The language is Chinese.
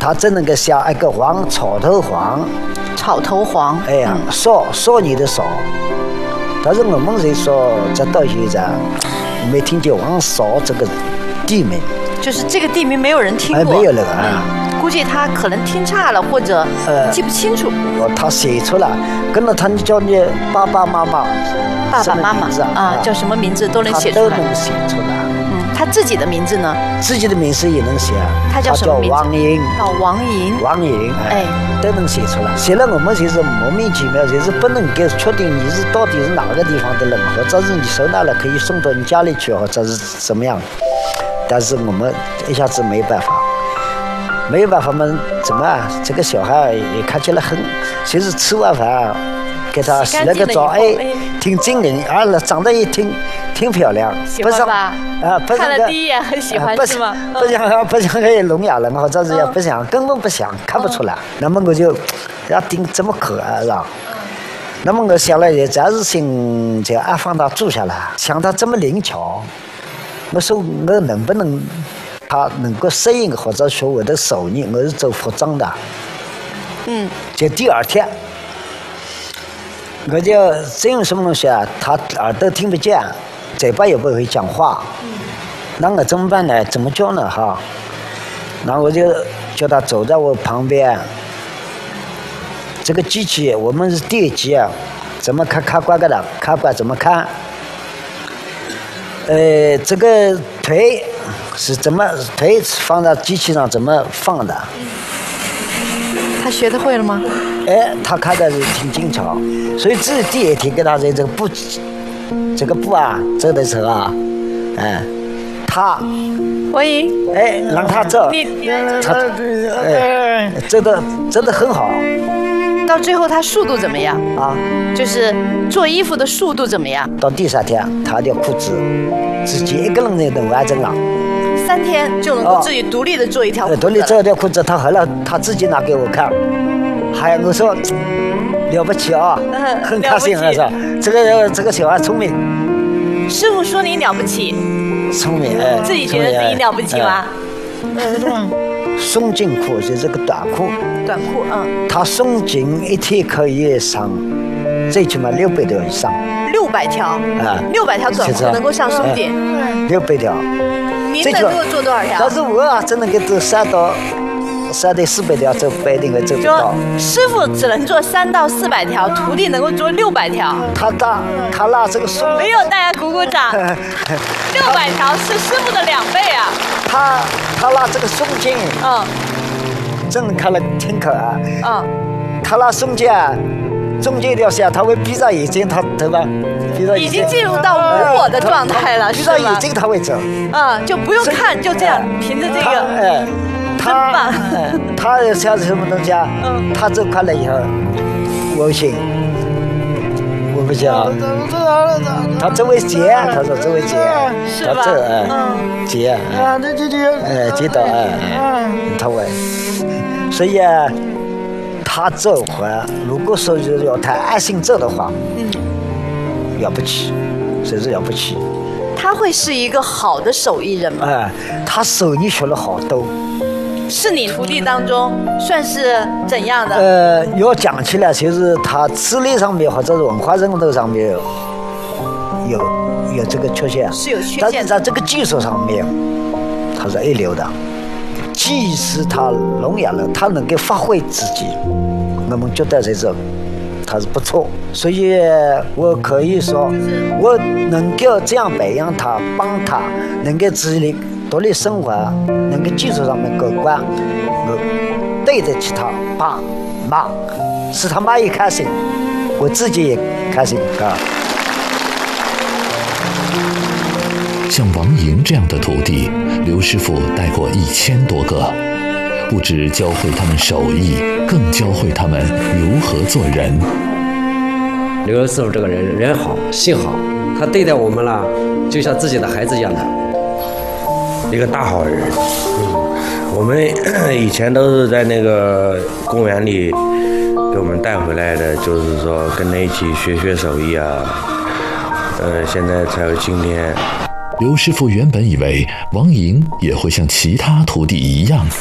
他只能够下一个黄，草头黄。 草头黄。 哎呀，少年的少。但是我们人说，直到现在没听见王韶这个地名。 就是这个地名没有人听过。 没有了啊。 估计他可能听差了，或者记不清楚。 他写出来，跟着他叫你爸爸妈妈。 爸爸妈妈啊，叫什么名字都能写出来。 都能写出来。 他自己的名字呢？ 自己的名字也能写。 他叫什么名字？ 王莹。 王莹。 王莹，哎，都能写出来。写了我们就是莫名其妙，就是不能够确定你是到底是哪个地方的人，或者是你收纳了可以送到你家里去，或者是怎么样。但是我们一下子没有办法。没有办法嘛，怎么啊？这个小孩也看起来很，就是吃完饭给他洗了个澡，哎，挺精灵，长得也挺漂亮。 喜欢吧？ 不看了第一眼很喜欢是吗？ 不像个聋哑人，或者是也不想，根本不想，看不出来。那么我就要盯这么可爱了。那么我想了也暂时性就安放他住下来，像他这么灵巧，我说我能不能？他能够适应或者说我的手艺，我是做服装的。就第二天，我就这用什么东西啊？他耳朵听不见，嘴巴也不会讲话。那我怎么办呢？怎么教呢？哈，那我就叫他走在我旁边。这个机器我们是电机啊，怎么看关的？看关怎么看？这个腿。是怎么腿放在机器上怎么放的？ 他学得会了吗？ 他看的是挺精巧，所以第一天给他这个布啊走的时候啊，他王莹， 让他走，走得很好。 到最后他速度怎么样啊？ 就是做衣服的速度怎么样？ 到第3天，他的裤子自己一个人能完整了。 3天就能够自己独立的做一条裤子。 独立做一条裤子，他后来他自己拿给我看，还我说了不起啊，很开心啊，说这个小孩聪明。 师傅说你了不起， 聪明自己觉得自己了不起吗？ 松紧裤就是个短裤，他松紧一天可以上最起码600条以上。 600条，600条短裤能够上松紧 ，600条。 您能够做多少条？ 但是我啊，只能够做3到400条，这不一定会做得到。 师傅只能做3到400条，徒弟能够做600条。 他拿这个松， 没有，大家鼓鼓掌。600条是师傅的2倍啊。 他拿这个松筋，真看了挺可爱。他拿松筋啊，中间一条线，他会闭上眼睛，他对吧？ 已经进入到无我的状态了， 闭上眼睛他会走。 就不用看，就这样，凭着这个。真棒。 他像什么东西啊？他走快了以后，我不行，我不行。他周围接，他说周围接， 他走接，接到他会，所以啊，他这回如果说是要他安心走的话，了不起，真是了不起。 他会是一个好的手艺人吗？ 他手艺学了好多。 是你徒弟当中算是怎样的？ 要讲起来，其实他智力上面或者是文化认同上面有这个缺陷， 是有缺陷， 但是在这个技术上面，他是一流的。即使他聋哑了，他能够发挥自己，我们觉得这种他是不错。所以我可以说，我能够这样培养他，帮他能够自立独立生活，能够技术上面过关，我对得起他爸妈，使他妈也开心，我自己也开心啊。 像王莹这样的徒弟，刘师傅带过1000多个，不只教会他们手艺，更教会他们如何做人。 刘师傅这个人好，心好，他对待我们了，就像自己的孩子一样的， 一个大好人。我们以前都是在那个公园里给我们带回来的，就是说跟他一起学手艺啊。现在才有今天。 刘师傅原本以为王莹也会像其他徒弟一样